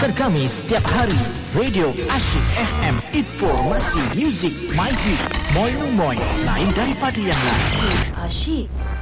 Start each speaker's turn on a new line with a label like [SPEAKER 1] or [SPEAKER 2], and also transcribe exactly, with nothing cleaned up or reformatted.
[SPEAKER 1] Dengarkan kami setiap hari. Radio Asyik F M. Informasi, muzik, my hit. Moin Moin. Lain daripada yang lain.
[SPEAKER 2] Asyik.